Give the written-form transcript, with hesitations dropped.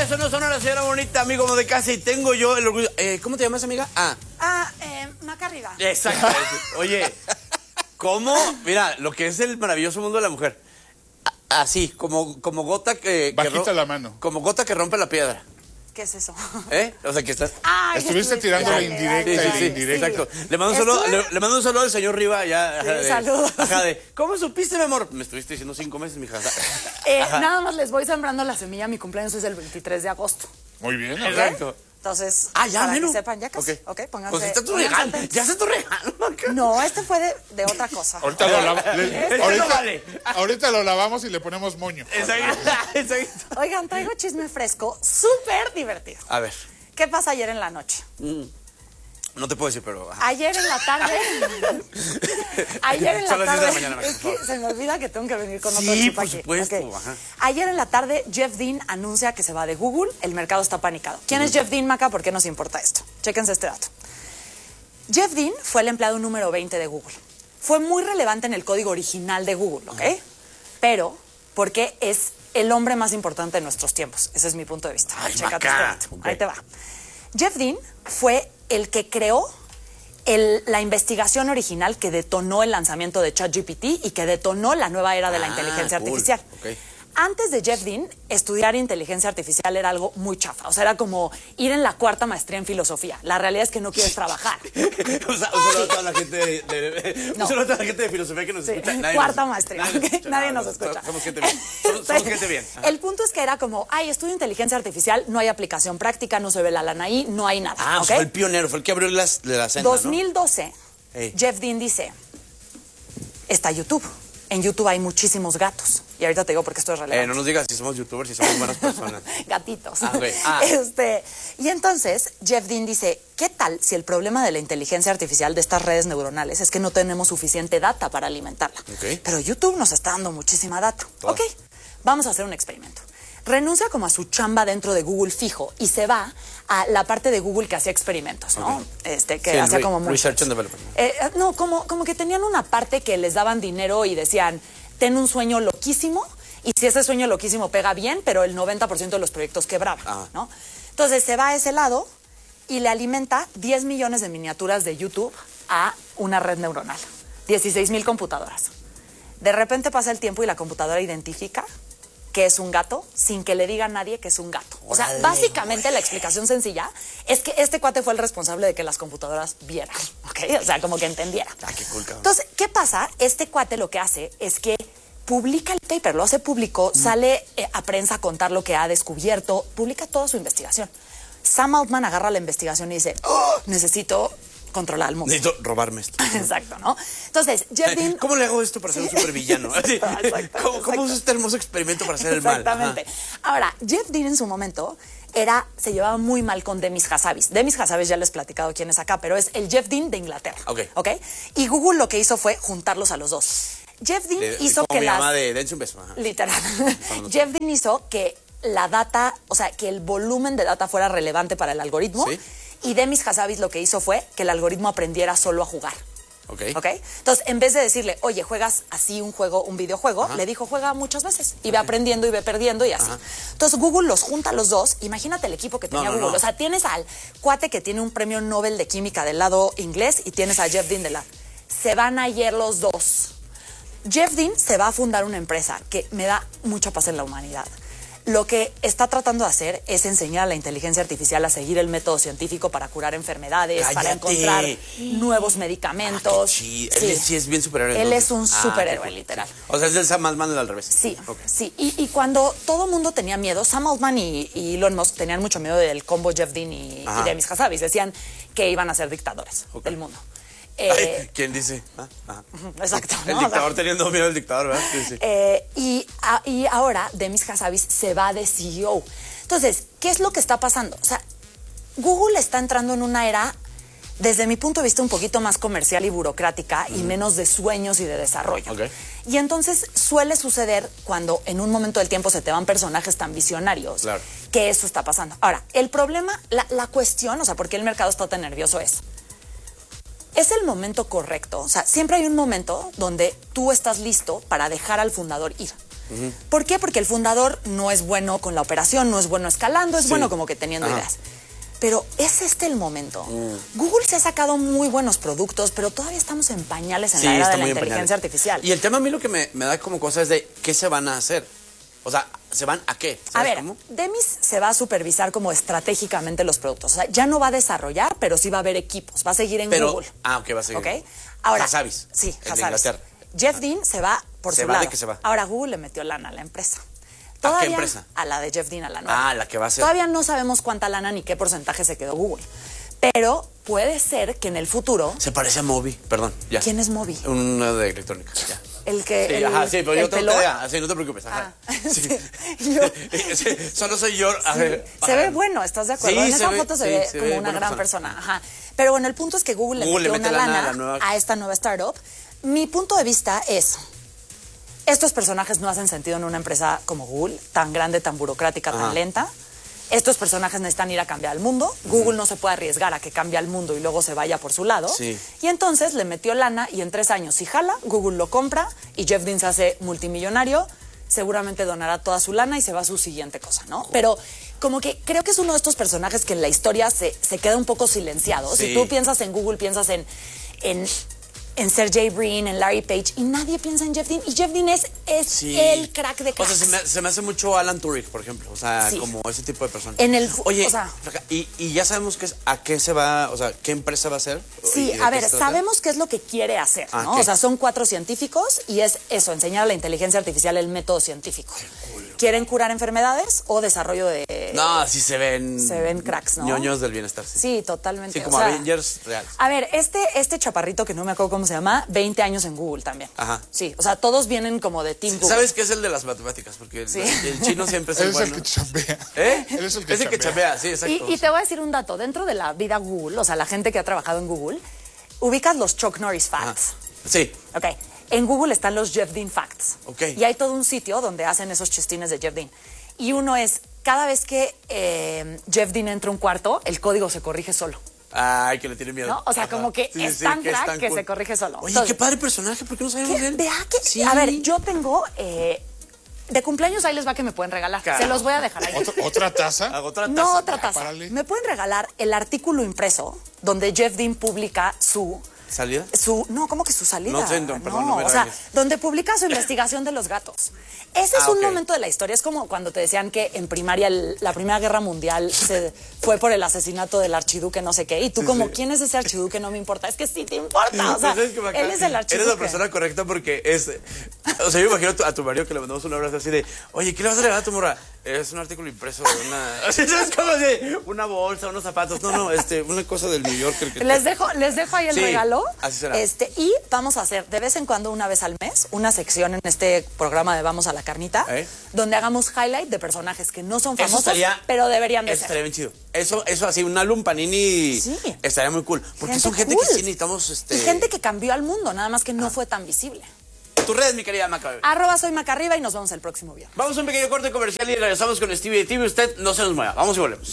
regreso, no son una señora bonita, amigo de casa, y tengo yo el orgullo. ¿Cómo te llamas, amiga? Maca arriba. Exacto. Oye, ¿cómo? Mira, lo que es el maravilloso mundo de la mujer. Así, como gota que bajita la mano. Como gota que rompe la piedra. ¿Qué es eso? O sea, que estás... Estuviste tirando la indirecta Sí, exacto. Le mando un saludo al señor Riva ya. Saludos. ¿Cómo supiste, mi amor? Me estuviste diciendo 5 meses, mija. Nada más les voy sembrando la semilla. Mi cumpleaños es el 23 de agosto. Muy bien. Exacto. Entonces, ya, para menos. que sepan, ya casi. Ok, pónganse. Pues está tu regalo. Ya está tu regalo. No, este fue de otra cosa. Ahorita no vale. Ahorita lo lavamos y le ponemos moño. Exacto. Oigan, traigo chisme fresco, súper divertido. A ver. ¿Qué pasa ayer en la noche? No te puedo decir, pero... Ayer en la tarde... Son las 10 de la mañana, es que se me olvida que tengo que venir con otro Sí, chip por aquí. supuesto. Okay. Ayer en la tarde, Jeff Dean anuncia que se va de Google. El mercado está panicado. ¿Quién es Jeff Dean, Maca? ¿Por qué nos importa esto? Chéquense este dato. Jeff Dean fue el empleado número 20 de Google. Fue muy relevante en el código original de Google, ¿ok? Pero, porque es el hombre más importante de nuestros tiempos. Ese es mi punto de vista. Chécate este dato. Okay. Ahí te va. Jeff Dean fue el que creó la investigación original que detonó el lanzamiento de ChatGPT y que detonó la nueva era de la inteligencia artificial. Okay. Antes de Jeff Dean, estudiar inteligencia artificial era algo muy chafa. O sea, era como ir en la 4ª maestría en filosofía. La realidad es que no quieres trabajar. Un saludo a toda la gente de filosofía que nos escucha. 4ª maestría. Nadie nos escucha. Somos gente bien. Somos gente bien. El punto es que era como, estudio inteligencia artificial, no hay aplicación práctica, no se ve la lana ahí, no hay nada. Fue el pionero, fue el que abrió la senda, 2012, ¿no? Jeff Dean dice, está YouTube. En YouTube hay muchísimos gatos. Y ahorita te digo porque esto es relevante. No nos digas si somos youtubers, si somos buenas personas. Gatitos. Okay. Y entonces, Jeff Dean dice, ¿qué tal si el problema de la inteligencia artificial de estas redes neuronales es que no tenemos suficiente data para alimentarla? Okay. Pero YouTube nos está dando muchísima data. Toda. Ok, vamos a hacer un experimento. Renuncia como a su chamba dentro de Google fijo y se va a la parte de Google que hacía experimentos, ¿no? Que hacía como Research and Development. No, como que tenían una parte que les daban dinero y decían, ten un sueño loquísimo y si ese sueño loquísimo pega bien, pero el 90% de los proyectos quebraban, ¿no? Entonces se va a ese lado y le alimenta 10 millones de miniaturas de YouTube a una red neuronal. 16,000 computadoras. De repente pasa el tiempo y la computadora identifica que es un gato sin que le diga a nadie que es un gato. O sea, básicamente la explicación sencilla es que este cuate fue el responsable de que las computadoras vieran, ¿ok? O sea, como que entendiera. Qué cool, cabrón. Entonces, ¿qué pasa? Este cuate lo que hace es que publica el paper, lo hace público, sale a prensa a contar lo que ha descubierto, publica toda su investigación. Sam Altman agarra la investigación y dice, necesito controlar al mundo. Necesito robarme esto. Exacto, ¿no? Entonces, Jeff Dean... ¿Cómo le hago esto para ser un supervillano? ¿Cómo uso este hermoso experimento para hacer el mal? Exactamente. Ahora, Jeff Dean en su momento se llevaba muy mal con Demis Hassabis. Demis Hassabis ya les he platicado quién es acá, pero es el Jeff Dean de Inglaterra. ¿Ok? Y Google lo que hizo fue juntarlos a los dos. Jeff Dean hizo que dense un beso. Literal. Jeff Dean hizo que la data, o sea, que el volumen de data fuera relevante para el algoritmo. ¿Sí? Y Demis Hassabis lo que hizo fue que el algoritmo aprendiera solo a jugar. ¿Ok? Entonces, en vez de decirle, oye, juegas así un videojuego, le dijo, juega muchas veces. Y ve aprendiendo y ve perdiendo y así. Entonces, Google los junta a los dos. Imagínate el equipo que tenía Google. O sea, tienes al cuate que tiene un premio Nobel de Química del lado inglés y tienes a Jeff Dean del lado. Se van ayer los dos. Jeff Dean se va a fundar una empresa que me da mucha paz en la humanidad. Lo que está tratando de hacer es enseñar a la inteligencia artificial a seguir el método científico para curar enfermedades, para encontrar nuevos medicamentos. Sí, es bien superhéroe. Él es un superhéroe, literal. O sea, es el Sam Altman al revés. Sí, sí. Y cuando todo el mundo tenía miedo, Sam Altman y Elon Musk tenían mucho miedo del combo Jeff Dean y Demis Hassabis. Decían que iban a ser dictadores del mundo. ¿Quién dice? Exacto. El dictador teniendo miedo del dictador, ¿verdad? Sí. Y ahora Demis Hassabis se va de CEO. Entonces, ¿qué es lo que está pasando? O sea, Google está entrando en una era, desde mi punto de vista, un poquito más comercial y burocrática y menos de sueños y de desarrollo. Y entonces suele suceder cuando en un momento del tiempo se te van personajes tan visionarios, que eso está pasando. Ahora, el problema, la cuestión, o sea, ¿por qué el mercado está tan nervioso es el momento correcto? O sea, siempre hay un momento donde tú estás listo para dejar al fundador ir. ¿Por qué? Porque el fundador no es bueno con la operación, no es bueno escalando, es bueno como que teniendo ideas. Pero ¿es este el momento? Google se ha sacado muy buenos productos, pero todavía estamos en pañales en la era de la inteligencia artificial. Y el tema a mí lo que me da como cosa es de qué se van a hacer. O sea, ¿se van a qué? A ver, Demis se va a supervisar como estratégicamente los productos. O sea, ya no va a desarrollar, pero sí va a haber equipos. Va a seguir en Google. Ok, va a seguir. ¿Ok? Ahora, Hasavis. Sí, el de Hasavis. Inglaterra. Jeff Dean se va por su ¿Se va lado. de qué se va? Ahora, Google le metió lana a la empresa. ¿A qué empresa? A la de Jeff Dean, a la nueva. Ah, la que va a ser. Todavía no sabemos cuánta lana ni qué porcentaje se quedó Google. Pero puede ser que en el futuro... Se parece a Moby, perdón, ya. ¿Quién es Moby? Uno de electrónica, ya. El que... Sí, el, sí, pero yo tengo pelón. idea. Sí, no te preocupes. Ajá. Sí. Sí, solo soy yo. Se ve bueno, ¿estás de acuerdo? Sí, en esa foto se ve como una gran persona. Ajá. Pero bueno, el punto es que Google le metió una lana a esta nueva startup. Mi punto de vista es... Estos personajes no hacen sentido en una empresa como Google, tan grande, tan burocrática, tan lenta. Estos personajes necesitan ir a cambiar el mundo. Google no se puede arriesgar a que cambie el mundo y luego se vaya por su lado. Sí. Y entonces le metió lana y en 3 años, si jala, Google lo compra y Jeff Dean se hace multimillonario, seguramente donará toda su lana y se va a su siguiente cosa, ¿no? Pero como que creo que es uno de estos personajes que en la historia se queda un poco silenciado. Sí. Si tú piensas en Google, piensas en Sergey Brin, en Larry Page, y nadie piensa en Jeff Dean. Y Jeff Dean es el crack de cracks. O sea, se me hace mucho Alan Turing, por ejemplo. O sea, como ese tipo de persona. Oye, o sea, y ya sabemos a qué se va, o sea, qué empresa va a ser. Sí, a ver, sabemos qué es lo que quiere hacer, ¿no? ¿qué? O sea, son 4 científicos y es eso, enseñar a la inteligencia artificial el método científico. ¿Quieren curar enfermedades o desarrollo de...? No, sí se ven... Se ven cracks, ¿no? Ñoños del bienestar. Sí, totalmente. Sí, como Avengers reales. A ver, este chaparrito que no me acuerdo cómo se llama, 20 años en Google también. Ajá. Sí, o sea, todos vienen como de Team Google. ¿Sabes qué es el de las matemáticas? Porque el chino siempre es el bueno. Él es el que chambea. ¿Eh? Él es el que es el que chambea, sí, exacto. Y te voy a decir un dato. Dentro de la vida Google, o sea, la gente que ha trabajado en Google, ubicas los Chuck Norris Facts. Sí. Ok. En Google están los Jeff Dean Facts. Ok. Y hay todo un sitio donde hacen esos chistines de Jeff Dean. Y uno es, cada vez que Jeff Dean entra a un cuarto, el código se corrige solo. Ay, que le tiene miedo. ¿No? O sea, como que es tan crack que se corrige solo. Oye, qué padre personaje, ¿por qué no sabemos de él? Vea que, sí. A ver, yo tengo... de cumpleaños ahí les va que me pueden regalar. Carajo. Se los voy a dejar ahí. ¿Otra taza? ¿Otra taza? No, otra taza. Párale. Me pueden regalar el artículo impreso donde Jeff Dean publica su... ¿Salida? No, ¿cómo que su salida? No sé, perdón, no me o sea, regañes. donde publica su investigación de los gatos. Ese es un momento de la historia. Es como cuando te decían que en primaria la Primera Guerra Mundial se fue por el asesinato del archiduque no sé qué. Y tú ¿quién es ese archiduque? No me importa. Es que sí te importa. O sea, él es el archiduque. Eres la persona correcta porque es... O sea, yo imagino a tu marido que le mandamos un abrazo así de, oye, ¿qué le vas a regalar a tu morra? Es un artículo impreso de una... O sea, es como de una bolsa, unos zapatos. No, una cosa del New Yorker. Que les dejo ahí el regalo. Así será. Y vamos a hacer de vez en cuando, una vez al mes, una sección en este programa de Vamos a la Carnita, donde hagamos highlight de personajes que no son famosos, pero deberían de ser. Estaría bien chido. Eso así, un álbum Panini estaría muy cool. Porque son gente que sí necesitamos... Y gente que cambió al mundo, nada más que no fue tan visible. Tu red, mi querida Maca. @soy Macarriba y nos vemos el próximo viernes. Vamos a un pequeño corte comercial y regresamos con Stevie. Usted no se nos mueva. Vamos y volvemos.